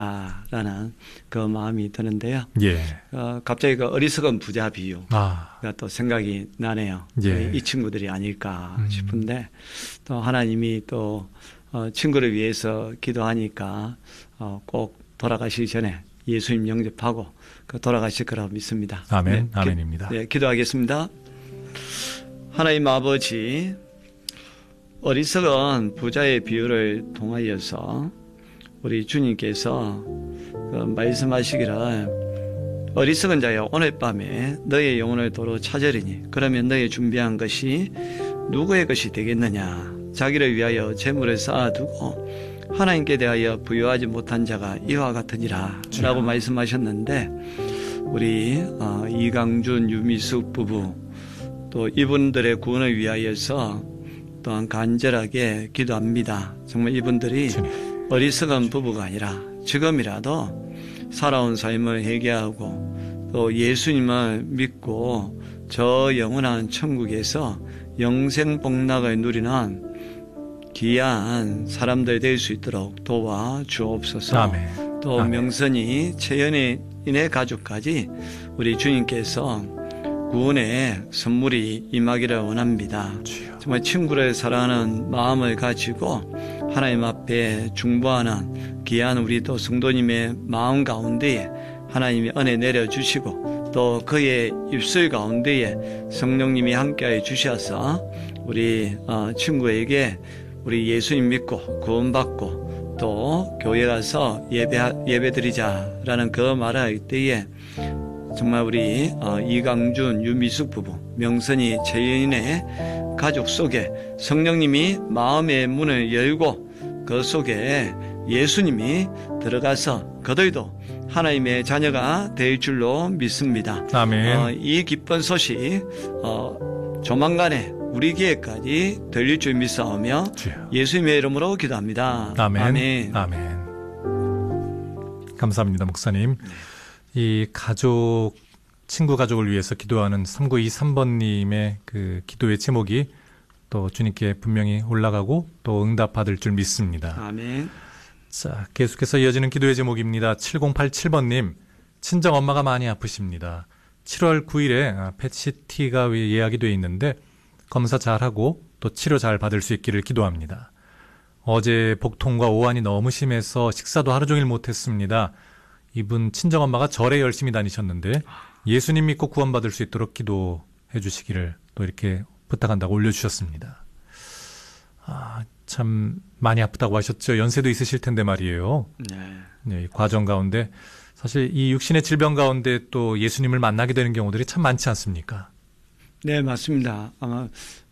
라는 그 마음이 드는데요. 예. 갑자기 그 어리석은 부자 비유가 또 생각이 나네요. 예. 이 친구들이 아닐까 싶은데 또 하나님이 또 친구를 위해서 기도하니까 꼭 돌아가시기 전에 예수님 영접하고 돌아가실 거라고 믿습니다. 아멘. 네, 아멘입니다. 네, 기도하겠습니다. 하나님 아버지, 어리석은 부자의 비유를 통하여서 우리 주님께서 말씀하시기를 어리석은 자여 오늘 밤에 너의 영혼을 도로 찾으리니 그러면 너의 준비한 것이 누구의 것이 되겠느냐. 자기를 위하여 재물을 쌓아두고 하나님께 대하여 부여하지 못한 자가 이와 같으니라 라고 말씀하셨는데 우리 이강준, 유미숙 부부 또 이분들의 구원을 위하여서 또한 간절하게 기도합니다. 정말 이분들이 어리석은 부부가 아니라 지금이라도 살아온 삶을 회개하고 또 예수님을 믿고 저 영원한 천국에서 영생복락을 누리는 귀한 사람들 될 수 있도록 도와 주옵소서. 아멘. 또 아멘. 명선이 최연인의 가족까지 우리 주님께서 구원의 선물이 임하기를 원합니다. 정말 친구를 사랑하는 마음을 가지고 하나님 앞에 중보하는 귀한 우리 또 성도님의 마음 가운데에 하나님이 은혜 내려주시고 또 그의 입술 가운데에 성령님이 함께하여 주셔서 우리 친구에게 우리 예수님 믿고 구원받고 또 교회 가서 예배드리자라는 그 말을 할 때에 정말 우리 이강준, 유미숙 부부, 명선이 최연인의 가족 속에 성령님이 마음의 문을 열고 그 속에 예수님이 들어가서 그들도 하나님의 자녀가 될 줄로 믿습니다. 아멘. 이 기쁜 소식 조만간에 우리 기회까지 들릴 줄 믿사오며 예수님의 이름으로 기도합니다. 아멘. 아멘. 아멘. 감사합니다, 목사님. 이 가족, 친구 가족을 위해서 기도하는 3923번님의 그 기도의 제목이 또 주님께 분명히 올라가고 또 응답받을 줄 믿습니다. 아멘. 자, 계속해서 이어지는 기도의 제목입니다. 7087번님, 친정 엄마가 많이 아프십니다. 7월 9일에 펫CT가 예약이 돼 있는데 검사 잘하고 또 치료 잘 받을 수 있기를 기도합니다. 어제 복통과 오한이 너무 심해서 식사도 하루 종일 못했습니다. 이분 친정엄마가 절에 열심히 다니셨는데 예수님 믿고 구원받을 수 있도록 기도해 주시기를 또 이렇게 부탁한다고 올려주셨습니다. 참 많이 아프다고 하셨죠. 연세도 있으실 텐데 말이에요. 네, 이 과정 가운데 사실 이 육신의 질병 가운데 또 예수님을 만나게 되는 경우들이 참 많지 않습니까? 네, 맞습니다. 아마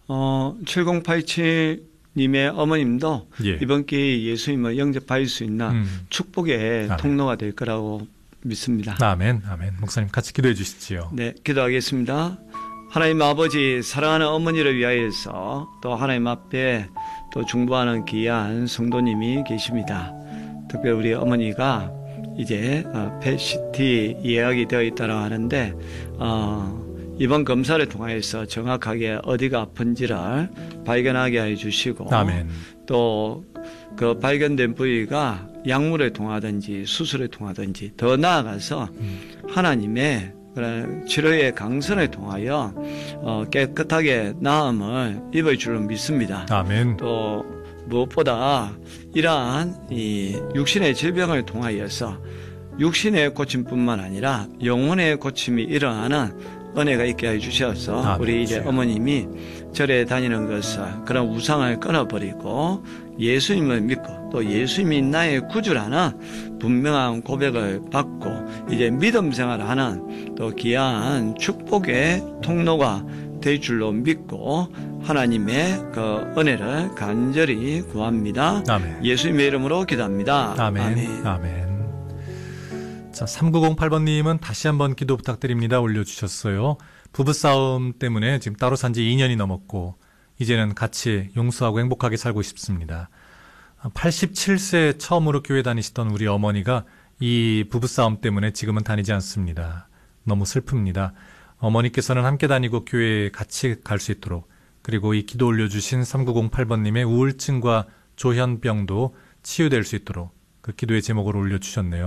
7087님의 어머님도 이번 기회에 예수님을 영접할 수 있는 축복의 아멘. 통로가 될 거라고 믿습니다. 아멘, 아멘. 목사님 같이 기도해 주시지요. 네, 기도하겠습니다. 하나님 아버지, 사랑하는 어머니를 위하여서 또 하나님 앞에 또 중보하는 귀한 성도님이 계십니다. 특별히 우리 어머니가 이제 펫CT 예약이 되어 있다고 하는데 이번 검사를 통해서 정확하게 어디가 아픈지를 발견하게 해주시고 아멘. 또 그 발견된 부위가 약물을 통하든지 수술을 통하든지 더 나아가서 하나님의 치료의 강선을 통하여 깨끗하게 나음을 입을 줄로 믿습니다. 아멘. 또 무엇보다 이러한 이 육신의 질병을 통하여서 육신의 고침뿐만 아니라 영혼의 고침이 일어나는 은혜가 있게 해주셔서 아멘. 우리 이제 어머님이 절에 다니는 것을 그런 우상을 끊어버리고 예수님을 믿고 또 예수님이 나의 구주라는 분명한 고백을 받고 이제 믿음 생활을 하는 또 귀한 축복의 통로가 될 줄로 믿고 하나님의 그 은혜를 간절히 구합니다. 아멘. 예수님의 이름으로 기도합니다. 아멘. 아멘. 아멘. 자, 3908번님은 다시 한번 기도 부탁드립니다. 올려주셨어요. 부부싸움 때문에 지금 따로 산 지 2년이 넘었고 이제는 같이 용서하고 행복하게 살고 싶습니다. 87세 처음으로 교회 다니시던 우리 어머니가 이 부부싸움 때문에 지금은 다니지 않습니다. 너무 슬픕니다. 어머니께서는 함께 다니고 교회에 같이 갈 수 있도록 그리고 이 기도 올려주신 3908번님의 우울증과 조현병도 치유될 수 있도록 그 기도의 제목을 올려주셨네요.